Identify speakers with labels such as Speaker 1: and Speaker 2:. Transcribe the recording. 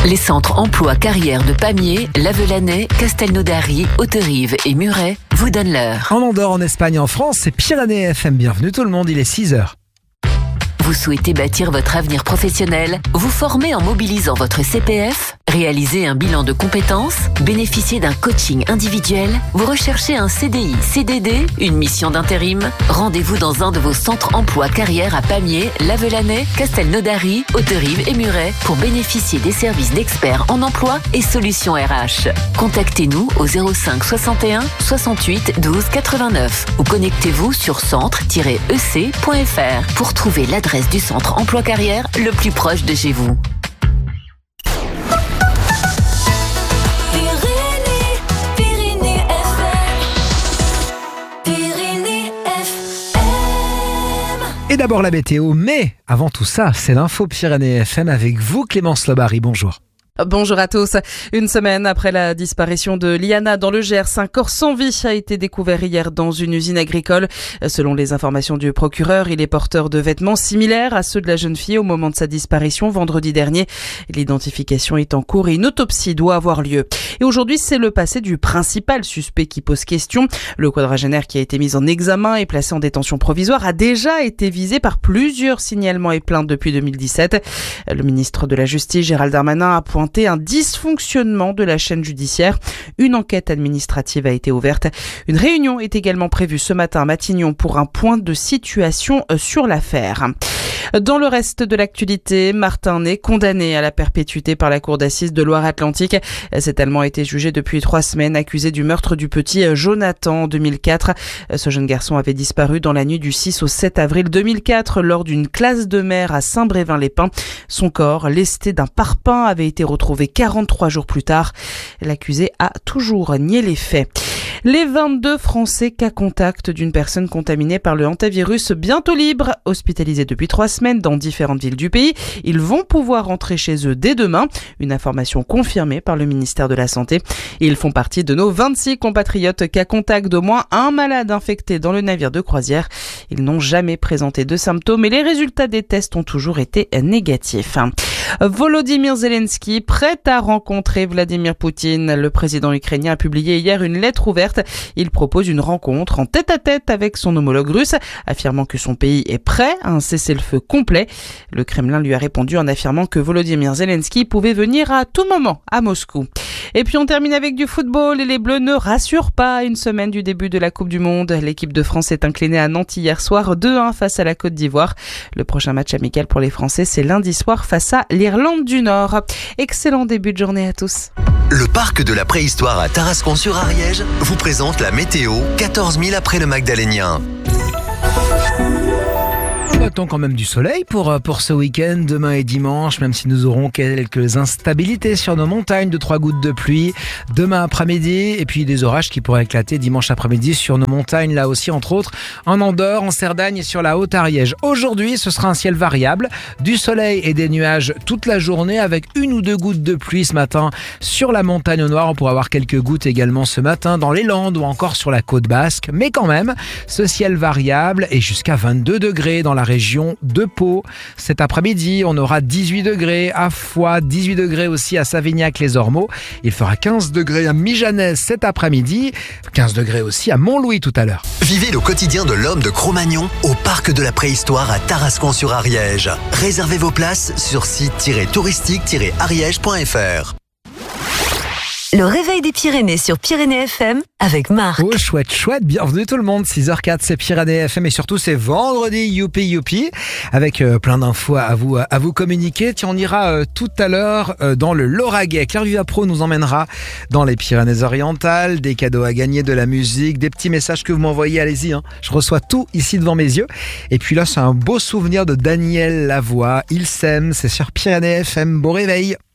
Speaker 1: Les centres emploi carrière de Pamiers, Lavelanet, Castelnaudary, Hauterive et Muret vous donnent l'heure.
Speaker 2: En Andorre, en Espagne, en France, c'est Pyrénées FM. Bienvenue tout le monde, il est 6h.
Speaker 1: Vous souhaitez bâtir votre avenir professionnel, vous former en mobilisant votre CPF, réaliser un bilan de compétences, bénéficier d'un coaching individuel, vous recherchez un CDI, CDD, une mission d'intérim. Rendez-vous dans un de vos centres emploi carrière à Pamiers, Lavelanet, Castelnaudary, Hauterive et Muret pour bénéficier des services d'experts en emploi et solutions RH. Contactez-nous au 05 61 68 12 89 ou connectez-vous sur centre-ec.fr pour trouver l'adresse du centre emploi carrière le plus proche de chez vous.
Speaker 2: Et d'abord la météo, mais avant tout ça, c'est l'info Pyrénées FM avec vous Clémence Lobary, bonjour.
Speaker 3: Bonjour à tous. Une semaine après la disparition de Liana dans le Gers, un corps sans vie a été découvert hier dans une usine agricole. Selon les informations du procureur, il est porteur de vêtements similaires à ceux de la jeune fille au moment de sa disparition vendredi dernier. L'identification est en cours et une autopsie doit avoir lieu. Et aujourd'hui, c'est le passé du principal suspect qui pose question. Le quadragénaire qui a été mis en examen et placé en détention provisoire a déjà été visé par plusieurs signalements et plaintes depuis 2017. Le ministre de la Justice, Gérald Darmanin, a pointé un dysfonctionnement de la chaîne judiciaire. Une enquête administrative a été ouverte. Une réunion est également prévue ce matin à Matignon pour un point de situation sur l'affaire. Dans le reste de l'actualité, Martin est condamné à la perpétuité par la cour d'assises de Loire-Atlantique. Cet Allemand a été jugé depuis 3 semaines, accusé du meurtre du petit Jonathan en 2004. Ce jeune garçon avait disparu dans la nuit du 6 au 7 avril 2004 lors d'une classe de mer à Saint-Brévin-les-Pins. Son corps, lesté d'un parpaing, avait été retrouvé 43 jours plus tard. L'accusé a toujours nié les faits. Les 22 Français cas contact d'une personne contaminée par le hantavirus bientôt libres, hospitalisés depuis 3 semaines dans différentes villes du pays. Ils vont pouvoir rentrer chez eux dès demain. Une information confirmée par le ministère de la Santé. Ils font partie de nos 26 compatriotes cas contact d'au moins un malade infecté dans le navire de croisière. Ils n'ont jamais présenté de symptômes et les résultats des tests ont toujours été négatifs. Volodymyr Zelensky, prêt à rencontrer Vladimir Poutine. Le président ukrainien a publié hier une lettre ouverte. Il propose une rencontre en tête-à-tête avec son homologue russe, affirmant que son pays est prêt à un cessez-le-feu complet. Le Kremlin lui a répondu en affirmant que Volodymyr Zelensky pouvait venir à tout moment à Moscou. Et puis on termine avec du football et les Bleus ne rassurent pas. Une semaine du début de la Coupe du Monde, l'équipe de France est inclinée à Nantes hier soir 2-1 face à la Côte d'Ivoire. Le prochain match amical pour les Français, c'est lundi soir face à l'Irlande du Nord. Excellent début de journée à tous.
Speaker 4: Le parc de la préhistoire à Tarascon-sur-Ariège vous présente la météo 14 000 après le Magdalénien.
Speaker 2: On attend quand même du soleil pour ce week-end, demain et dimanche, même si nous aurons quelques instabilités sur nos montagnes, 2-3 gouttes de pluie demain après-midi, et puis des orages qui pourraient éclater dimanche après-midi sur nos montagnes, là aussi entre autres, en Andorre, en Cerdagne et sur la Haute-Ariège. Aujourd'hui, ce sera un ciel variable, du soleil et des nuages toute la journée, avec 1 ou 2 gouttes de pluie ce matin sur la montagne au Noir. On pourra avoir quelques gouttes également ce matin dans les Landes ou encore sur la côte basque, mais quand même, ce ciel variable et jusqu'à 22 degrés dans la région de Pau. Cet après-midi, on aura 18 degrés à Foix, 18 degrés aussi à Savignac-les-Ormeaux. Il fera 15 degrés à Mijanès cet après-midi, 15 degrés aussi à Montlouis tout à l'heure.
Speaker 4: Vivez le quotidien de l'homme de Cro-Magnon au parc de la préhistoire à Tarascon-sur-Ariège. Réservez vos places sur site-touristique-ariège.fr.
Speaker 1: Le réveil des Pyrénées sur Pyrénées FM avec Marc.
Speaker 2: Oh chouette, bienvenue tout le monde, 6h04 c'est Pyrénées FM et surtout c'est vendredi, youpi, avec plein d'infos à vous communiquer. Tiens, on ira tout à l'heure dans le Lauragais. Claire Vivapro nous emmènera dans les Pyrénées-Orientales, des cadeaux à gagner, de la musique, des petits messages que vous m'envoyez, allez-y, je reçois tout ici devant mes yeux. Et puis là c'est un beau souvenir de Daniel Lavoie, Il s'aime, c'est sur Pyrénées FM, bon réveil.